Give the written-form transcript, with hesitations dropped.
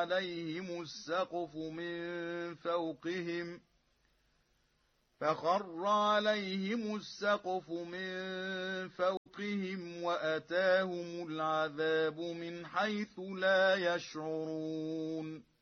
عليهم السقف من فوقهم وأتاهم العذاب من حيث لا يشعرون